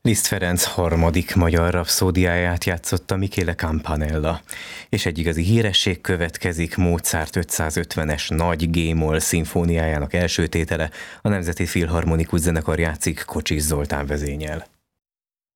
Liszt Ferenc harmadik magyar rapszódiáját játszotta Michele Campanella. És egy igazi híresség következik, Mozart 550-es nagy G-moll szimfóniájának első tétele, a Nemzeti Filharmonikus Zenekar játszik, Kocsis Zoltán vezényel.